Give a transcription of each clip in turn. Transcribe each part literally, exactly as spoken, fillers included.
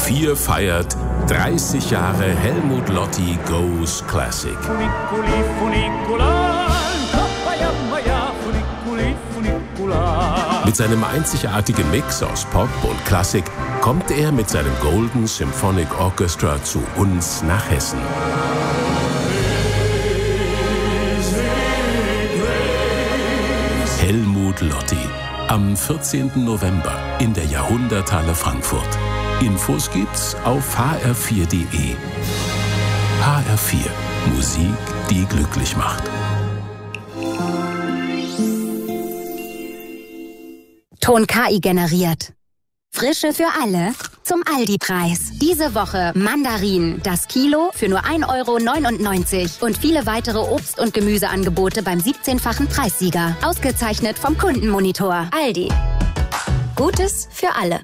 vier feiert dreißig Jahre Helmut Lotti Goes Classic. Mit seinem einzigartigen Mix aus Pop und Klassik kommt er mit seinem Golden Symphonic Orchestra zu uns nach Hessen. Helmut Lotti am vierzehnten November in der Jahrhunderthalle Frankfurt. Infos gibt's auf h r vier punkt d e. H R vier. Musik, die glücklich macht. Ton K I generiert. Frische für alle zum Aldi-Preis. Diese Woche Mandarinen, das Kilo für nur ein Euro neunundneunzig und viele weitere Obst- und Gemüseangebote beim siebzehnfachen Preissieger. Ausgezeichnet vom Kundenmonitor. Aldi. Gutes für alle.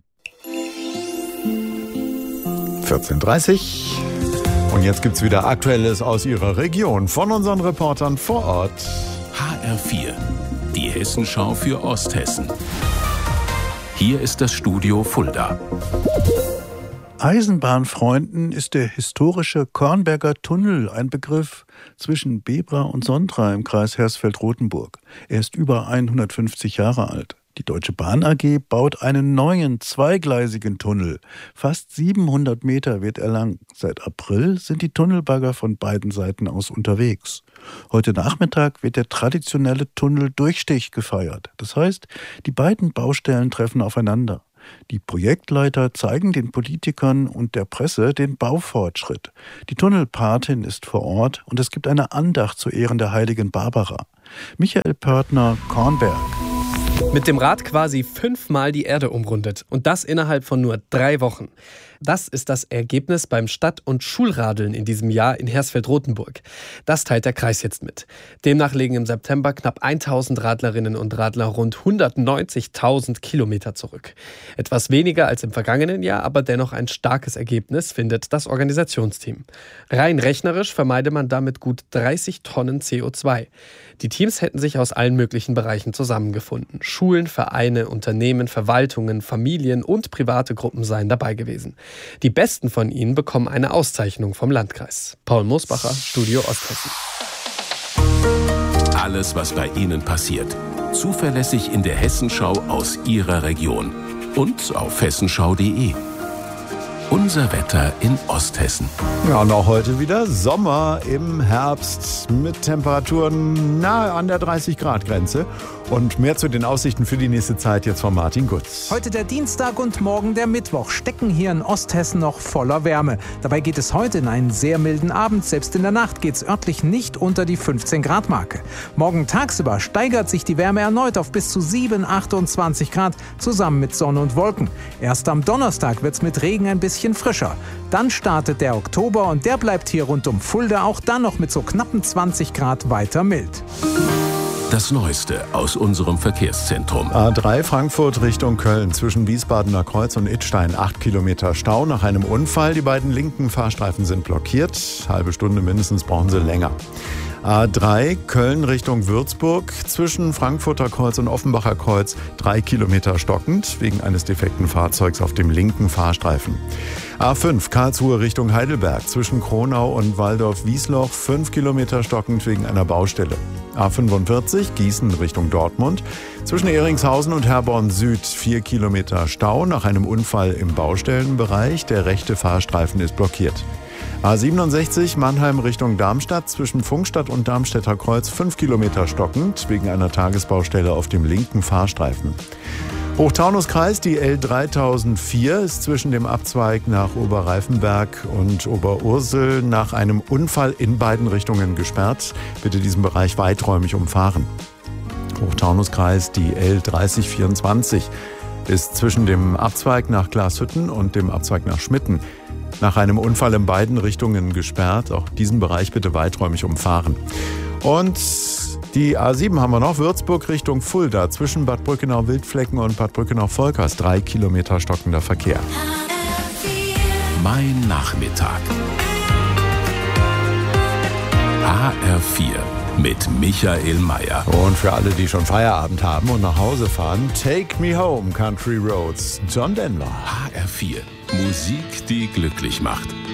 vierzehn Uhr dreißig. Und jetzt gibt's wieder Aktuelles aus Ihrer Region von unseren Reportern vor Ort. H R vier. Die Hessenschau für Osthessen. Hier ist das Studio Fulda. Eisenbahnfreunden ist der historische Kornberger Tunnel ein Begriff zwischen Bebra und Sondra im Kreis Hersfeld-Rotenburg. Er ist über hundertfünfzig Jahre alt. Die Deutsche Bahn A G baut einen neuen, zweigleisigen Tunnel. Fast siebenhundert Meter wird er lang. Seit April sind die Tunnelbagger von beiden Seiten aus unterwegs. Heute Nachmittag wird der traditionelle Tunneldurchstich gefeiert. Das heißt, die beiden Baustellen treffen aufeinander. Die Projektleiter zeigen den Politikern und der Presse den Baufortschritt. Die Tunnelpatin ist vor Ort und es gibt eine Andacht zu Ehren der heiligen Barbara. Michael Pörtner, Kornberg. Mit dem Rad quasi fünfmal die Erde umrundet und das innerhalb von nur drei Wochen. Das ist das Ergebnis beim Stadt- und Schulradeln in diesem Jahr in Hersfeld-Rotenburg. Das teilt der Kreis jetzt mit. Demnach legen im September knapp tausend Radlerinnen und Radler rund hundertneunzigtausend Kilometer zurück. Etwas weniger als im vergangenen Jahr, aber dennoch ein starkes Ergebnis, findet das Organisationsteam. Rein rechnerisch vermeide man damit gut dreißig Tonnen C O zwei. Die Teams hätten sich aus allen möglichen Bereichen zusammengefunden. Schulen, Vereine, Unternehmen, Verwaltungen, Familien und private Gruppen seien dabei gewesen. Die besten von ihnen bekommen eine Auszeichnung vom Landkreis. Paul Mosbacher, Studio Osthessen. Alles, was bei Ihnen passiert. Zuverlässig in der Hessenschau aus Ihrer Region. Und auf hessenschau punkt de. Unser Wetter in Osthessen. Ja, und auch heute wieder Sommer im Herbst mit Temperaturen nahe an der dreißig Grad Grenze. Und mehr zu den Aussichten für die nächste Zeit jetzt von Martin Gutz. Heute der Dienstag und morgen der Mittwoch stecken hier in Osthessen noch voller Wärme. Dabei geht es heute in einen sehr milden Abend. Selbst in der Nacht geht es örtlich nicht unter die fünfzehn Grad Marke. Morgen tagsüber steigert sich die Wärme erneut auf bis zu sieben, achtundzwanzig Grad, zusammen mit Sonne und Wolken. Erst am Donnerstag wird es mit Regen ein bisschen frischer. Dann startet der Oktober und der bleibt hier rund um Fulda auch dann noch mit so knappen zwanzig Grad weiter mild. Das Neueste aus unserem Verkehrszentrum. A drei Frankfurt Richtung Köln zwischen Wiesbadener Kreuz und Idstein. acht Kilometer Stau nach einem Unfall. Die beiden linken Fahrstreifen sind blockiert. Halbe Stunde mindestens brauchen sie länger. A drei Köln Richtung Würzburg zwischen Frankfurter Kreuz und Offenbacher Kreuz. drei Kilometer stockend wegen eines defekten Fahrzeugs auf dem linken Fahrstreifen. A fünf Karlsruhe Richtung Heidelberg zwischen Kronau und Waldorf-Wiesloch. fünf Kilometer stockend wegen einer Baustelle. A fünfundvierzig Gießen Richtung Dortmund zwischen Ehringshausen und Herborn Süd. vier Kilometer Stau nach einem Unfall im Baustellenbereich. Der rechte Fahrstreifen ist blockiert. A siebenundsechzig Mannheim Richtung Darmstadt zwischen Funkstadt und Darmstädter Kreuz. fünf Kilometer stockend wegen einer Tagesbaustelle auf dem linken Fahrstreifen. Hochtaunuskreis, die L dreitausendvier ist zwischen dem Abzweig nach Oberreifenberg und Oberursel nach einem Unfall in beiden Richtungen gesperrt. Bitte diesen Bereich weiträumig umfahren. Hochtaunuskreis, die L dreißig vierundzwanzig ist zwischen dem Abzweig nach Glashütten und dem Abzweig nach Schmitten nach einem Unfall in beiden Richtungen gesperrt. Auch diesen Bereich bitte weiträumig umfahren. Und die A sieben haben wir noch, Würzburg Richtung Fulda, zwischen Bad Brückenau-Wildflecken und Bad Brückenau-Volkers, drei Kilometer stockender Verkehr. Mein Nachmittag. H R vier mit Michael Mayer. Und für alle, die schon Feierabend haben und nach Hause fahren, Take Me Home, Country Roads, John Denver. H R vier. Musik, die glücklich macht.